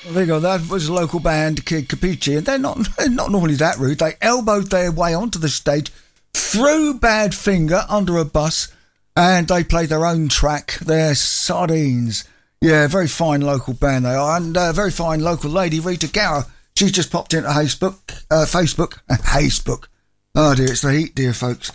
There you go. That was a local band, Kid Capiche, and they're not normally that rude. They elbowed their way onto the stage, threw Badfinger under a bus, and they played their own track, their Sardines. Yeah, very fine local band they are, and a very fine local lady, Rita Gower. She's just popped into Facebook. Facebook. Oh dear, it's the heat, dear folks.